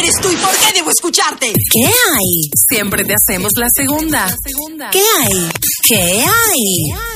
eres tú y por qué debo escucharte? ¿Qué hay? Siempre te hacemos la segunda. ¿Qué hay? ¿Qué hay?